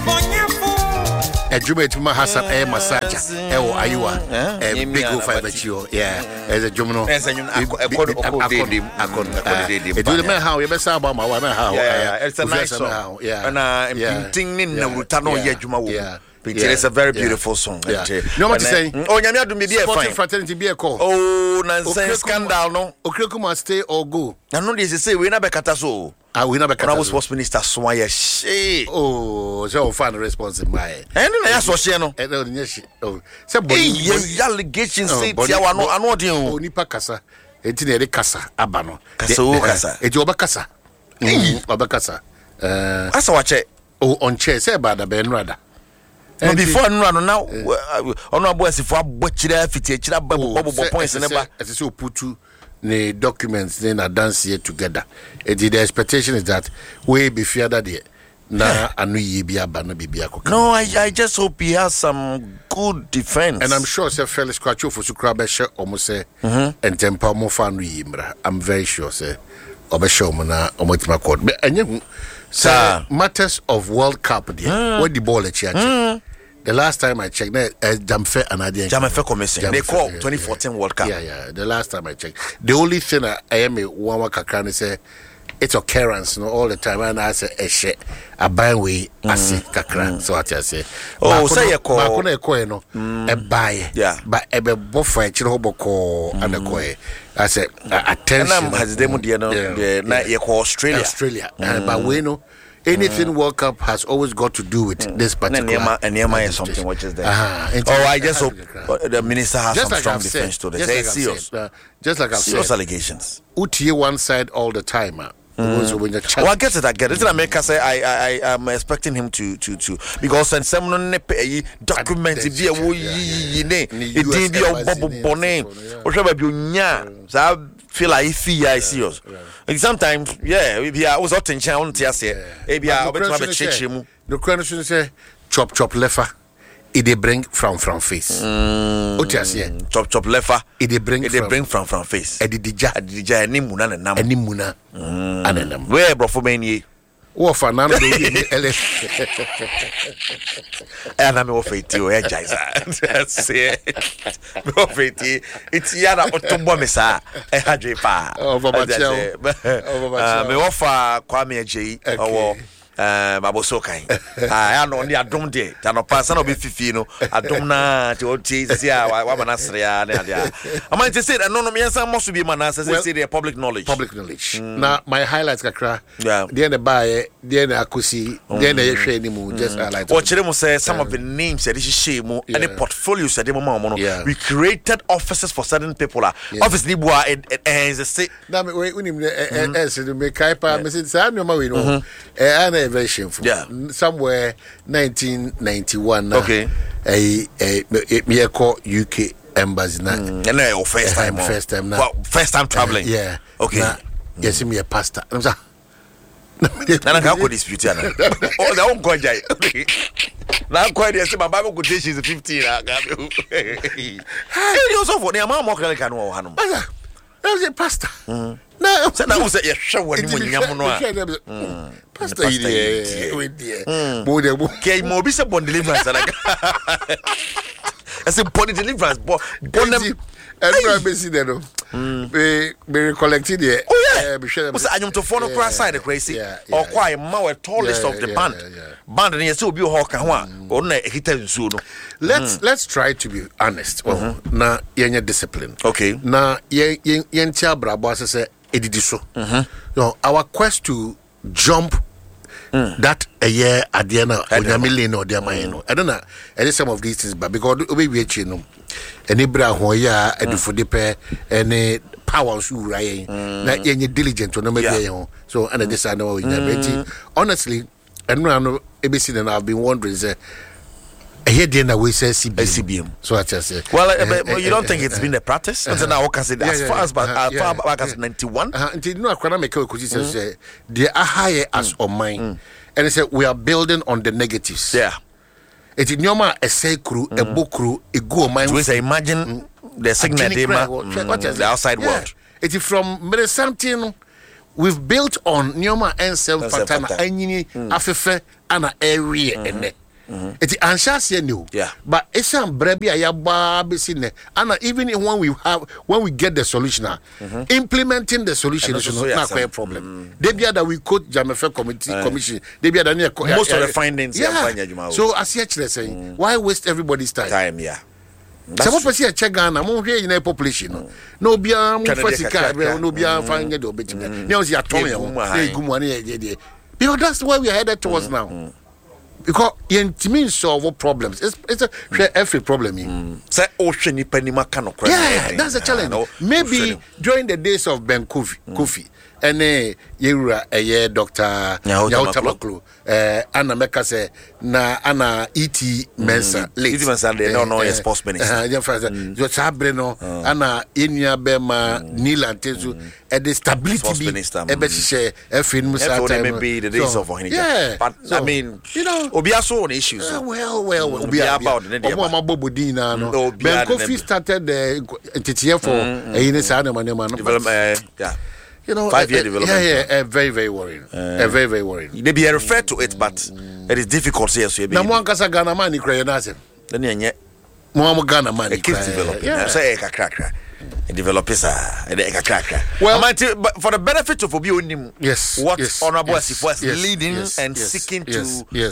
A Jumetuma Hassan a massage, Ayua, a big five at you, as a Jumano, as a it doesn't matter how you best about my wife, how, it's a nice song, and I'm thinking Rutano Yajuma. It's a very beautiful song. No matter saying, oh, Yamia do me be a fine fraternity be a call. Oh, nonsense scandal, no. Okrekuma stay or go. I know this is say we never cataso. I will never I was sports minister Swaya. Oh, so fun response in my and I saw Shano. Oh, some allegations say Tiawano, I know you. Nipa Casa, Etinere Casa, Abano, Casa, Ejobacasa, Obacasa. I saw a check. Oh, on chair, say about the Ben Rada. No, before now, on our boys, if I butcher bubble points and never as so put to the documents, then I dance here together. The expectation is that we be feared that day. Now, I know ye be a banner be a cook. No, I just hope he has some good defense. And I'm sure Sir Felix Quacho for Sucrabe almost say, and Temper more fun. I'm very sure, sir. Obeshomana, Omotima Court. And you, sir, matters of World Cup, dear. What the ball at church? The last time I checked, Jamfe and Adian. Jamfe Commission. They call 2014 World Cup. Yeah. The last time I checked, the only thing I am a one kakran say it's occurrence, all the time. And I say a buy way I see kakran. So I say, oh, say a call. Makona koeno a buy. Yeah, but a buffer chiroboko and a koi. I said attention has them the night you call Australia. But we know. Anything World Cup has always got to do with this particular and something which is there. I just hope the minister has just some strong defense to this. Just like I've serious allegations. Uti one side all the time. I get it. It's America say I am expecting him to because when someone document it be a bubble bonnet or feel like it's serious. And sometimes, I was out in town. The question say chop lefa. It bring from face. Chop lefa. It bring from face. Edija ni muna anenam. Where bro for many. Wo fa na do and I'm offered to a that's it. It's Yara Otombomesa, a Hadripa. Me offer Kwame J. Or Babosokai. I know only a drum day, Tano Passan of Fifino, a domna to tease. I might say, and no, must be Manas, public knowledge. Now, my highlights, Kakra, the buy, the Akusi, then the Shanimu, just highlight. What Chiremo says, some of the names that is shame and the portfolios at the moment. We created offices for certain people. Obviously, and the state. Now, wait, we need to make Kaipa, Mrs. Samuel, and very shameful. Somewhere 1991. Okay. A call UK embassy now. And first time now. First time traveling. Yeah. Okay. Yes, me a pastor. I'm sorry. I can't dispute you. Oh, the own quite. Now, quite yes, my Bible quotation is 15. Hey, also for the amount more can know. That was a pastor. No, so that was a show when you Pastor, okay, more be some deliverance. I said, body deliverance, but everybody see that. Be collected here. Oh, yeah, was I am to follow cross side crazy or quite more tallest of the band. Band and yes, will be hawk and one or hit soon. Let's try to be honest. Now, you're discipline. Okay, now, yen chabra boss say, Edidiso. Our quest to jump that a year at the end of a million or their mind. I don't know. I did some of these things, but because we reach any bra hoya and for the pair any powers who right not any diligent to know so and this I know honestly and now ABC and I've been wondering here then we say CBM. So I just say well you don't think it's been a practice until now as far as back as 91 until you know I make a say they are higher as on mine and they say we are building on the negatives. It's in your a say crew, a book crew, a go mine. We say imagine the signal the outside world. It's from something we've built on Nyoma and Self Patana Anyini Afefe ana area ene. It's anxious new. Yeah. But it's a brebi ayaba besine. And even when we get the solution, implementing the solution is not quite a problem. They be that we quote Jamefe commission. They be that most of the findings. Yeah. So as you actually saying, why waste everybody's time? Yeah. Some person a check Ghana, mo here in a population. No be am fasika, no be am find the obeti. Now see atomy, because that's where we are headed towards now. Because it means solve problems. It's a every problem. Say ocean ni penima kano. Yeah, that's the challenge. Maybe during the days of Ben Kofi and Yura a Dr. Yautamaklu, Anna Mekase, na Anna E.T. Mensa, late. E.T. Mensa, they don't know a sports minister. Sabreno, Anna Inya Bema, Nila Tezu, and the stability minister. Ebeshe, Efin Musa. Maybe the days of Ohini. Yeah. But I mean, you know, Obiaso on issues. Well, Obia about the Obama no. Ben Kofi started the TTF for a development. Yeah. You know, 5-year development. Yeah, very, very worrying. Very, very worrying. They be referred to it, but it is difficult here. So now, one casa Ghana man, you cry nothing. Then you more Ghana man, it keeps developing. Say a cracker. Developers are a cracker. Well, but for the benefit of Obi, yes, what Honorable Asifo was leading and seeking to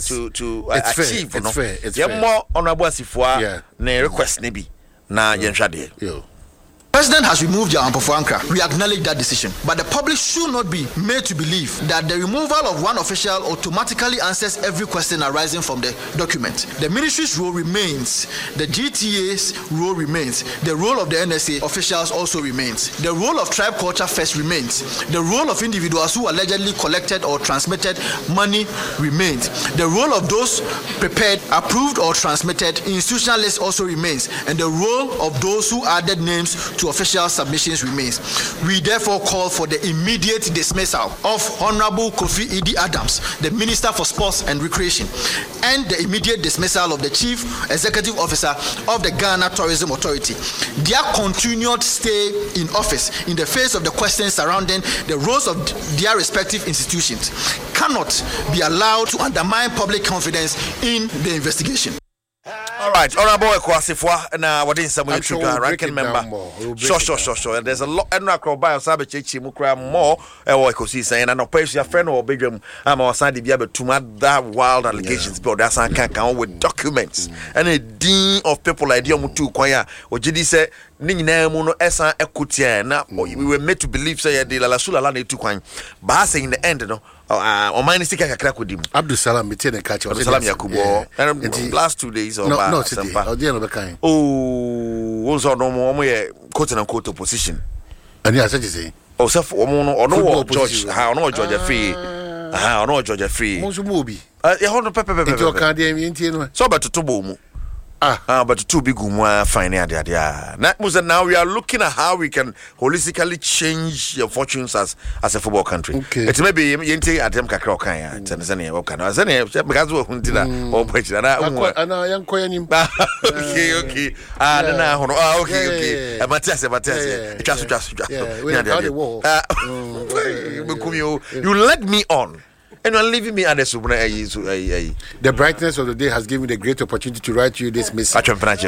achieve. It's fair. It's more Honorable Asifo, ne request nebi na yenshade. President has removed Jan Ampofuankra. We acknowledge that decision. But the public should not be made to believe that the removal of one official automatically answers every question arising from the document. The ministry's role remains. The GTA's role remains. The role of the NSA officials also remains. The role of Tribe Culture First remains. The role of individuals who allegedly collected or transmitted money remains. The role of those prepared, approved, or transmitted institutional lists also remains. And the role of those who added names to official submissions remains. We therefore call for the immediate dismissal of Honorable Kofi Idi Adams, the Minister for Sports and Recreation, and the immediate dismissal of the Chief Executive Officer of the Ghana Tourism Authority. Their continued stay in office in the face of the questions surrounding the roles of their respective institutions cannot be allowed to undermine public confidence in the investigation. All right, Honorable Ekwasifwa na wadin Samuel Chuka, ranking member. Sure. There's a lot. I don't know about Sabechi Mukra more. Ekosi saying, and opposed your friend or bedroom. I'm our side. If you have to that wild allegations, but that's I can't count with documents and a dean of people like Diomutu Kwaya or JD said, Nina Muno Esa Ekutia. Now we were made to believe say the La Sula Lane to Kwine, but saying in the end, no. Or mine is a crack with him. Abdul Salam, Mitin and catch Abdul Salam Yakubo. And last 2 days or no, today. Or the other kind. Also, no more quote and unquote opposition. And yes, I say. Oh, self or no, George, how no Georgia free. How no Georgia free. Most movie. Hold on, Pepper. So, but to Tubumu. But too big fine idea. Now we are looking at how we can holistically change your fortunes as a football country. Okay. It may be yente at them kakrokan Tanzania or Canada. Because we huntida or okay. Okay. Matthias. You led me on. And you're leaving me at the The brightness of the day has given me the great opportunity to write you this message.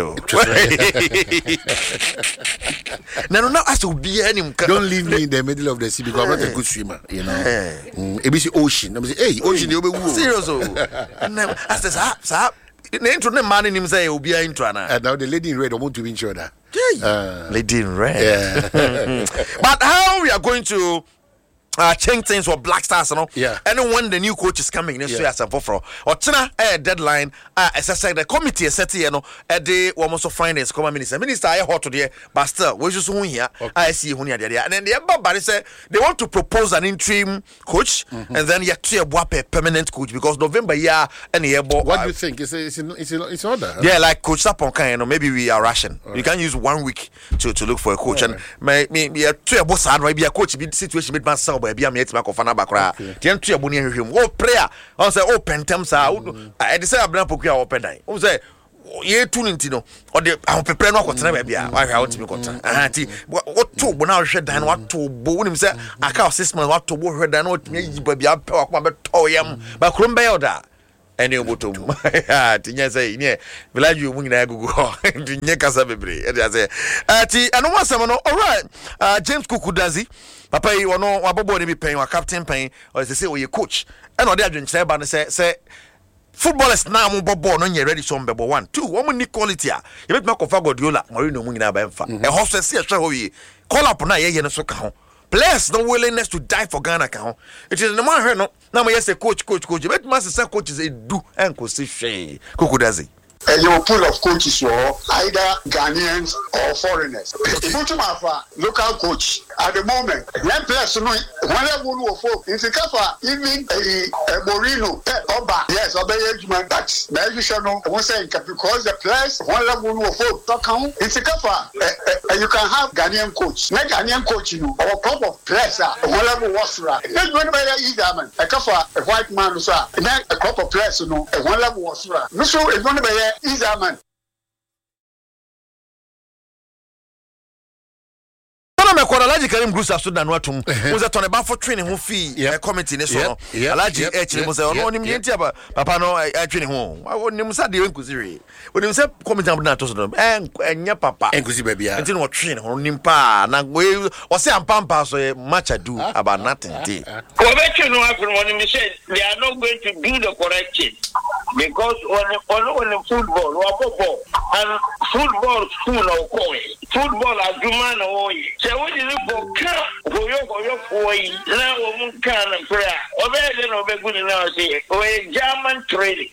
Now, as to be any. Don't leave me in the middle of the sea because I'm not a good swimmer. You know, ABC ocean. I'm saying, hey, ocean, you'll be serious. And then, as the the intro, man in him say, will be intro. And now the lady in red, I want to ensure that. Lady in red. Yeah. But how we are going to change things for Black Stars, you know. Yeah. And when the new coach is coming, next year, or Tina, deadline, as I said, the committee is set, you know, at the almost of finance, common minister, I hot today, but still, we're just here. I see who and then the everybody said they want to propose an interim coach, and then you have a permanent coach because November, and the what do you think? It's order? Yeah, like Coach Saponka, you know, maybe we are rushing. You can use 1 week to look for a coach, and maybe a coach situation made myself. Be a mate back of Fana Bakra. Gentry Abuni him. Oh, prayer. I say, open terms. I say, I'm not open. I say, ye tuninti no or the prepare no kwotena ba bia why how timi kwota anti what to bo na hwe dan what to bo wonim say aka 6 months what to bo hwe dan what timi ba bia pe wakoma be toyam ba krom be yoda ene obotom tinya say ne village you mu nyina gugu ho tinya kasa bebre e say ati eno wasem no alright James Kukudazi papa yi wono wabobo ne bi pen wa captain pen or say we coach and o de adwenkyere ba no say footballers now mo ball no nye ready so mbebo 1 2 one need quality a you bet make of Guardiola Mourinho mu nyina ba mfa e hostel see ehwe ho yi call up na ye no so ka ho players no willingness to die for Ghana ka ho it is the man here no na mo yes coach bet man say coach is do enko see hwe Kukudazi your pool of coaches are either Ghanaians or foreigners. Local coach at the moment. One person, even Morino, Oba, yes, Oba, that's the usual. Because the players, one level of folk, it's a kafa. You can have Ghanaian coach, not Ghanaian coach, you or club of players, one level was right. Not one by the a kafa, a white man, and then a club of players, one level was right. No, so it's one by is a man. Me kwara Alhaji Karim Groups aso da no atom was that on about for training ho fee committee ne so no Alhaji Echile mo say ono nim yenti aba papa no training ho onim sa de enkusiri onim say committee na to so no enya papa enkusi ba bia enti no training ho nim pa na we o say ampampa so match ado about nothing dey Obechi no afro onim say they are not going to do the correct thing because on football and football school or football aduma no say what is it for car go yo for yi na o mun kan prayer obede no be good na say o German training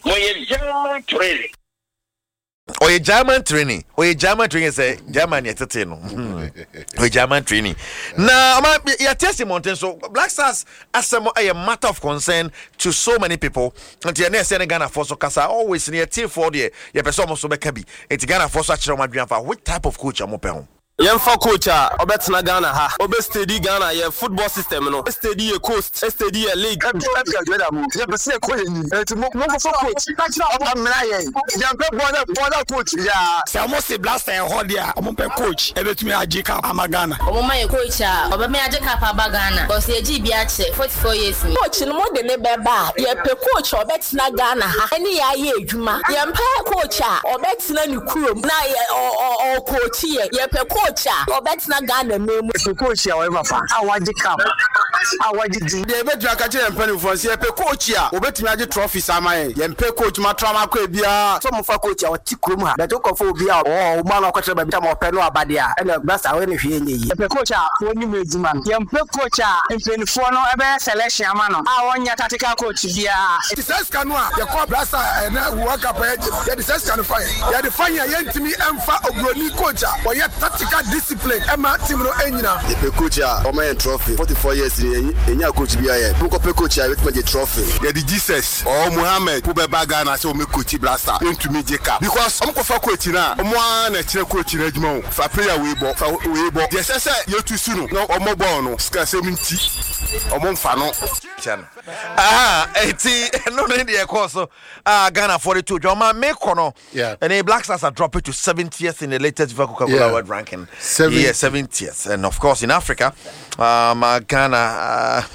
say German yetete no o German training na ya testimony so Black Stars asemo a matter of concern to so many people until na say Ghana for so kasa always near team for there ya person so be ka bi enti Ghana for so akere ma dwan fa which type of coach am pe ho Yemfa coach obetna Ghana ha obestedi Ghana ye football system no steady ye coast steady ye league ye bese ko yin eti mo for coach amra ye yempe border coach ya se mo se blaster e ho dia mo pe coach e betumi agika amagana o mo ye coach oba me agika pa bagana because ye gi bia che 44 years ni coach no mo de ne be ba ye pe coach obetna Ghana ha eni ya ye adwuma yempe coach obetna ni kurom na ye o coach ye pe coach Obetina Ghana name coach ya we papa awagika awagidi de betu akache empeni for say pe coach ya obetimi age trophy sama ye mpe coach ma trauma ko bia so mo fa coach ya oti krom ha betu ko fo bia o ma na kwache ba bita mo pe no abade a ene blasta we ne hwe nyi pe coach a woni mejuma ye mpe coach a empeni for no ebe selection ama no a wonya tactical coach bia it says kanu a ye ko blasta na work up ye the says kanu fire ye the fire ye ntimi emfa obroni coach a wo ye tactical discipline Emma team no enyina the coach o my trophy 44 years enya coach bia ye ko pe coach a with the trophy the Jesus or Muhammad who be Ghana say o me coach blaster into me jeka because am ko fa coach na o mo na kire coach na adwuma fa player we bo the say you to sunu no o mo ball no ska 70 o mo mfa no eti no dey course Ghana 42 Joma make kono and the Black Stars are dropped to 70th in the latest Coca-Cola World Ranking. 70th, and of course in Africa, Ghana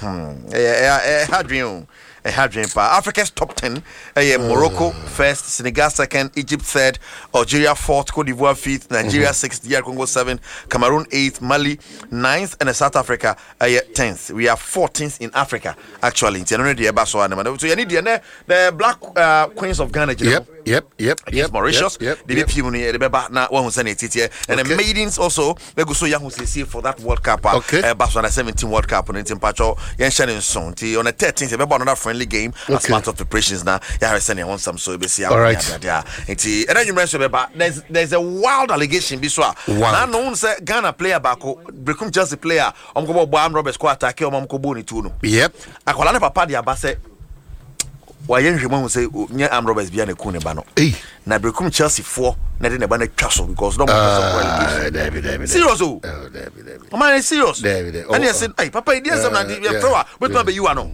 Africa's top 10. Morocco first, Senegal second, Egypt third, Algeria fourth, Cote d'Ivoire fifth, Nigeria sixth, DR Congo seventh, Cameroon eighth, Mali ninth, and South Africa 10th. We are 14th in Africa actually. So you need the Black Queens of Ghana. Yep. Mauritius. The people na one who send it here, and the maidens also. We go so young who see for that World Cup. Barcelona 17 World Cup on in Pacho. Yan Shannon Song. On the 13th, we have another friendly game as part of preparations now. Yeah, sending on some so be see. All right. And then you mentioned about there's a wild allegation. Biswa. Now no one say Ghana player back. Become just a player. Go Boam Roberts ko attack. Go Boni too. Yep. Akola ne papa di abase. Wayen hwema hu say nya Am Roberts bia na ku ne ba no na Beckham Chelsea 4 na de ne ba na twaso because no David serious oh David man serious David and he said hey papa idea some na the flower but no be you ano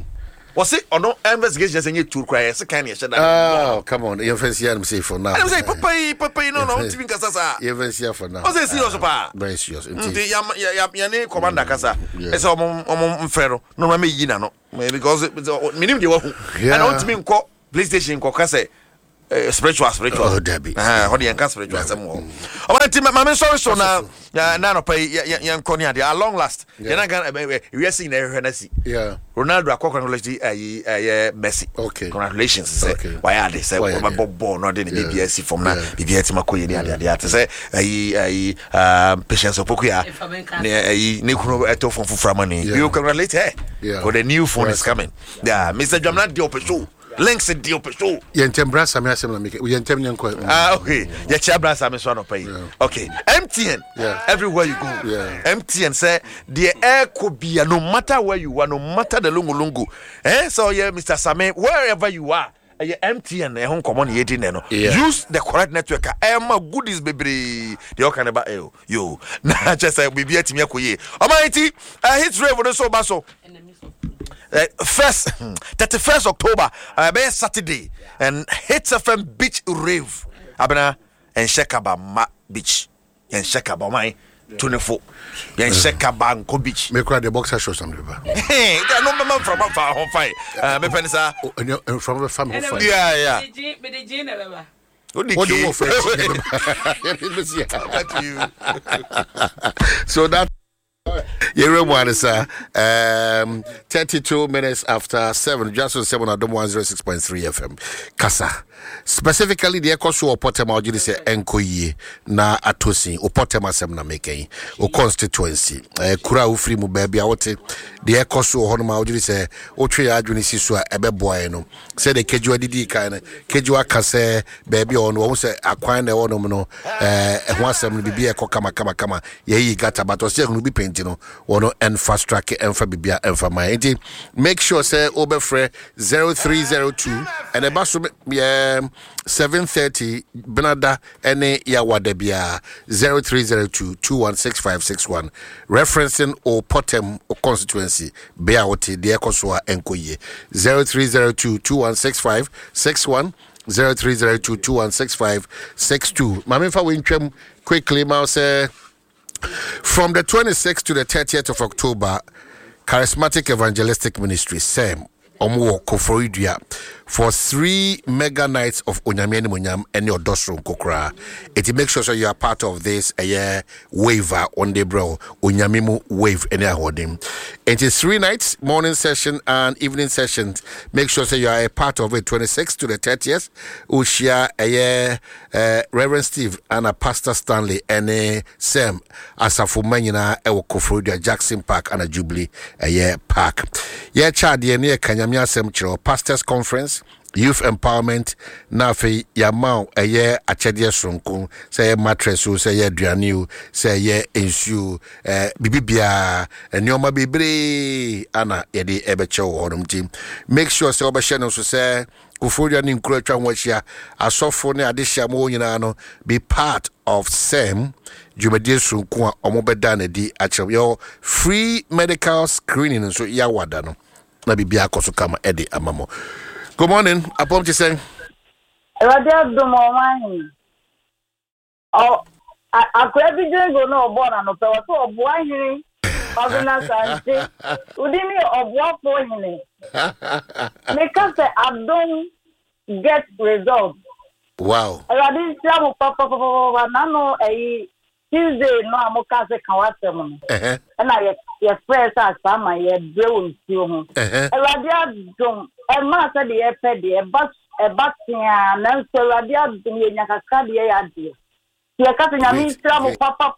Was it or no investigation saying you to cry? Can you shut Oh, come on. You fancy I'm safe for now. I say, Papa, no, TV Casa. You fancy for now. Was it serious, Papa? Very serious. Your name, Commander Casa. It's on Ferro. No, I mean, you know, because minimum you I don't mean PlayStation Cocase. Spiritual. Oh, Debbie. How do you can spiritual some more? I want to my sorry, so now, none pay young Konya, they are long last. You're not gonna we are seeing a Hennessy. Yeah. Ronaldo, congratulations, Messi. Okay. Congratulations. Why are they say, Bob, not in the BBS from now, BBS Makoya, to say, Patience of Pokia, Nico Eto from Framani. You congratulate her. Yeah. For the new phone is coming. Yeah, Mr. Jamna Diop show. Links in Diop show. Yentembra Samia Samla, we Yentem Yanko. Okay. Yachabra Samis pay. Okay. MTN. Yeah. Everywhere you go. Yeah. MTN say the air could be no matter where you are, no matter the lungu. So yeah, Mr. Same, wherever you are. MTN home common use the correct network. Emma goodies baby. The all kind about yo. Nah, just say we be at me akoye. Almighty, hits rave on so baso. 31st October, be Saturday, and Hits FM Beach Rave. Abena and Shekaba Beach, and Shekaba my 24, and Shekaba Nko Beach. Me cry the boxer show some river. Hey, no man from far home fight. Me penisa from the family. Yeah. What do you want? So that. Yeremwan sir 32 minutes after 7 just on 7 Adam 106.3 FM Kasa specifically the ekoso opotema ojiri se enkoyi na atosi opotema sem na meken o constituency kura ufri mu ba bia wote the ekoso honoma ojiri se otwe adwene siso a ebeboae no se de keju adidi kan keju aka se ba bia ono wo se akwan na wonom no ho asem no bibia ekọ kama yeyi gata but o se no bi penti no wono infrastructure enfa bibia enfa mai enti make sure say obefre 0302 and eba so 730 Benada ene ya wadebia 0302 216561 referencing o Potem o constituency bea wote de ekosoa enkoye 0302 216561 0302 216562 mamenfa we ntwam quickly ma say from the 26th to the 30th of October, Charismatic Evangelistic Ministry, SEM, Omo Koforidua, for 3 mega nights of Onyame Munyam and your Dosron Kokra. It makes sure you are part of this waiver on the bro, Onyamimu wave any holding. It is 3 nights, morning session and evening sessions. Make sure you are a part of it, 26th to the 30th. Ushia Reverend Steve and a Pastor Stanley and Sam Asafu Manina Ewo Koforidua Jackson Park and a Jubilee Park. Chad near Kanyamia Semchiro Pastors Conference. Youth empowerment na fe yamau achede sonko say mattress o say aduane o say ensu bibibia enioma bebre ana yede ebeche wo honum tim make sure say obehye no so say Koforidua ni nkuru atwa nwachia asofo ne adehia mo nyina no be part of SEM Jumedie sonko a omobeda na di ache yo free medical screening so ya wada no na bibia akoso kama ede amamo. Good morning. Upon to say, Radia do morning. Oh, I could be doing no born and no power so boy here. Organize and say, Udini of what for him? Because I don't get results. Wow. Radia travel papa nano a Tuesday no amokase kawasem. And I express as sama ye brew you. Radia don't Emma said the eped, but a batia, and so Radia do Yakaka the idea. You're cutting a mean trouble, papa.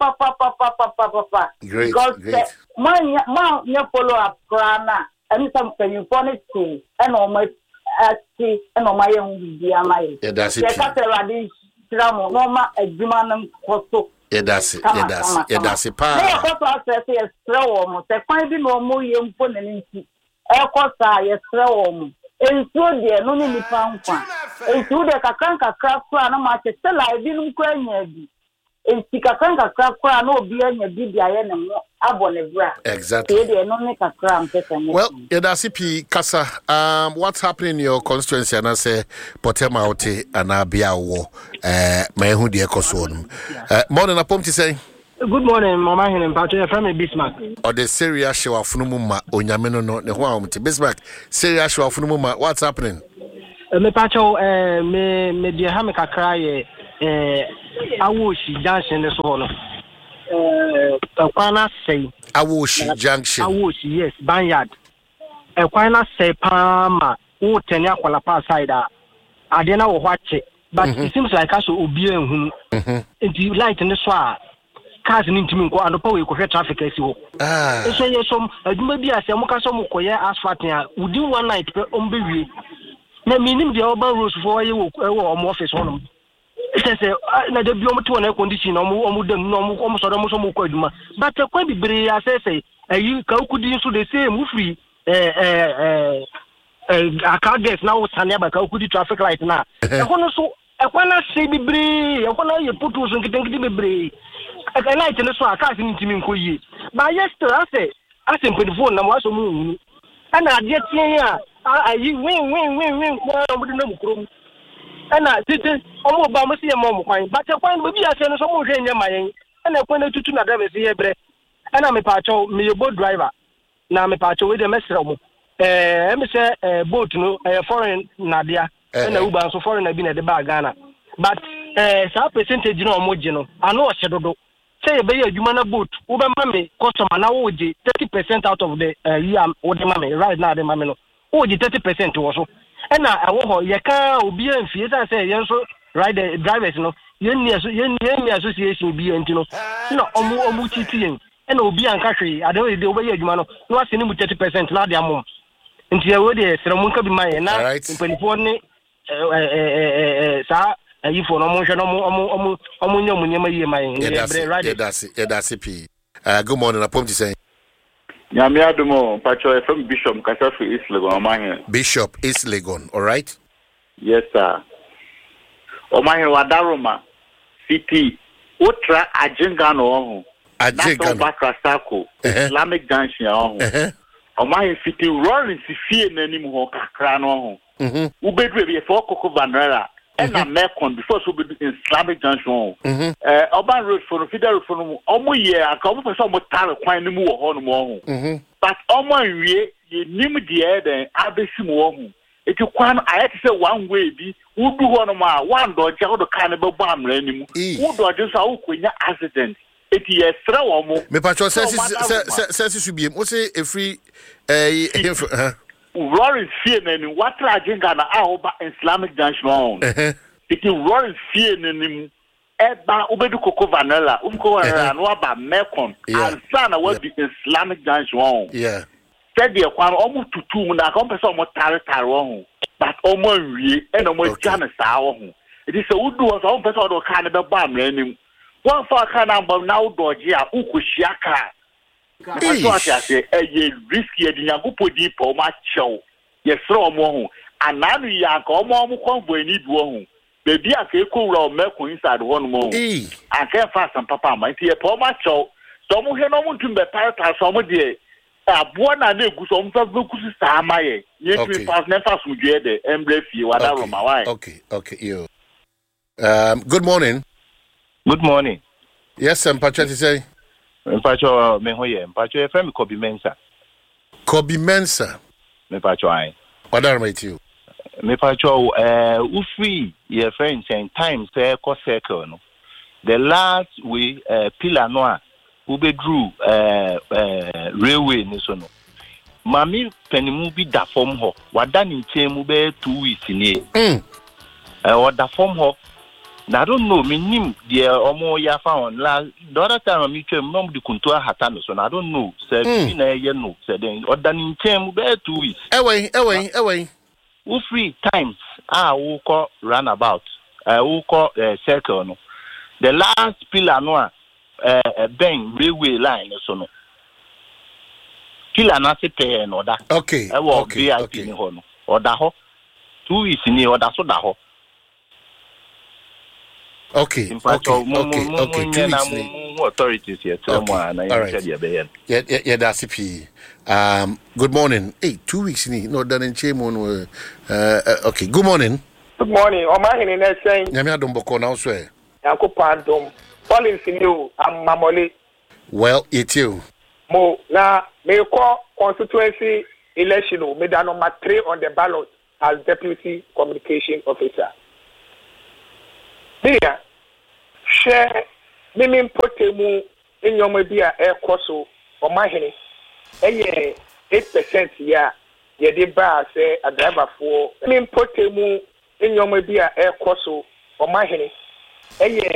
Because man, you follow up, Grana, and some can you punish school, and on my and on my own dear my. That's it. Radis, Drama, Noma, a Jumanum, Costo. That's it. That's it. Pa. I say, throw the finding no more young put in Elcosa, yes, throw include the no need found one. Include the Kakanka craft plan, no matter still I didn't quite. kakra kakra no obi anya bibia ye ne mo abone bra. Exactly. Well, CP Kasa, what's happening in your constituency? And I say Potema Ote and Abia Wo Mehu de Ekosonum. Morning upon to say. Good morning, Mama Helen Patrick from Bismarck. Or the Syria show of Funumuma Onyamino no Nehwam Bismarck. Syria show of Funumuma, what's happening? Me Pacho me dear Hamika cry Awushi Junction this one. Kwana say Awushi Junction. Awushi, yes, Banyard. Kwana say Pama, who tenya kwalapa side. I didn't know what it, but it seems like I should be in the light in the swar. Cars in Intimin go and the power you traffic as you. So, yes, some maybe I say Mokaso Mokoya asphalt would do one night on baby. Na minim the urban rules for you or more office one. It says, na the biome to an condition or them no almost almost but a quite be as I say, you could use the same free a car gets now Sanya by Kaukudi traffic light now. I want to say be brave, I want to put us and get be brave. I like to know I can't see him for you. But yesterday, I think with the phone, I was a moon. And I get here. You win. And I did almost by Monsieur Mommy, but I find maybe I send some more in my and I pointed to another here, and I'm a pacho, me a boat driver. Now I'm a pacho with a messer. I'm boat no foreign Nadia, and a Uber so foreign I've been at the bar Ghana. But some percentage, you know, Mojino, I know a shadow. Say a bear, you man a boat, Uber Mammy, customer now 30% out of the year or the mammy, right now the mammy. Oh, the 30% also. And I want you can't be in fear. I say, yes, right, the drivers, you know, you association be and you know, Omuchi and Obi and Country. I don't know the way you man, no, I see him with 30%, not their mom. Until you're ready, Seramun can be mine, and now in 24, sir. You for no motion, that's it. Good morning, upon to say. Yamiadumo, Pacho from Bishop Kasafu East Legon, Bishop East Legon, all right? Yes, sir. Omahin Wadaroma, CP, Utra Ajingano, Ajingano Bakrasako, Islamic Junction, Omahin City, Rollins, Fee, and Nemo Crano, Ubedri, for Coco Vanera. And I'm Mekon before so be in Islamic Junction. Urban road for Fidel from almost year, I come for some time quite more home. But almost you name the air, then Abbey. If you can, I had to say one way be, who do one dodge out the cannibal bomb anymore. Who dodges out when your accident. It is throw or more. Me Pacho says it should be a free Roaring fear and what Rajingana Aoba Islamic Junction. It is roaring fear and Eba Ubedu Coco Vanilla, and Waba Mekon, and Sana was the Islamic Junction. Yeah. Said the one almost to 2 when I come to some more Tarot, but almost we and almost Janice Hour. It is a wood was all better or kind of a bomb raining. One for a kind of now Dodgia, Ukushiaka. I say, risky and Yagupo deep or much show. Yes, throw more. And now we are come on, need one. Baby, I can cool or milk inside one more. I can't fast and papa, my dear, poor much show. Some who no one to be paradise some day. A born and a good some good Samaye. Yes, we pass never with the embrace you, whatever my wife. Okay, you. Good morning. Good morning. Yes, I'm Patrick to say. Mpacho mehoye mpacho FM Kobi Mensa. Kobi Mensa. Mpacho ai. What are my you? Mpacho ufri ye friend saying time say co circle no. The last way pillar no ube drew railway ni so no. Mami penimu bi da form ho. Wada ni nchemu be 2 weeks ni. Wada form ho. Now I don't know, me nim the omo ya found la the other time I meet him mom the kuntua hatano so I don't know said na ye no said then other in term be 2 weeks away we free times we call runabout we call circle no the last pillar no ben railway line so no pillar na se pay no da okay VIP ni ho no oda ho 2 weeks ni oda so da ho Okay. In fact, Okay. 2 weeks. Authorities here. Yeah, that's it. Good morning. Hey, 2 weeks no done in Chemon. Okay. Good morning. Good morning. Omahini na saying. Nyame adom boko na so. Yanko pandom. Falling you am mamole. Well, it's you. Mo na me call constituency election me da number 3 on the ballot as deputy communication officer. Dia share mimi potemu enyoma bia ekoso Omahini. Eye 8% ya ye ba say a driver for mimi potemu enyoma bia ekoso Omahini. Eye